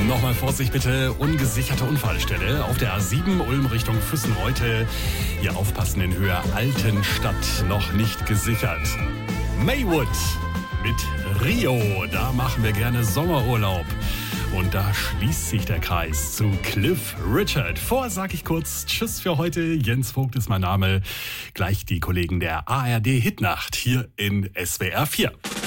Nochmal Vorsicht bitte, ungesicherte Unfallstelle auf der A7 Ulm Richtung Füssen-Reute. Hier aufpassen in Höhe Altenstadt, noch nicht gesichert. Maywood mit Rio, da machen wir gerne Sommerurlaub. Und da schließt sich der Kreis zu Cliff Richard. Vorher sage ich kurz Tschüss für heute. Jens Vogt ist mein Name. Gleich die Kollegen der ARD Hitnacht hier in SWR 4.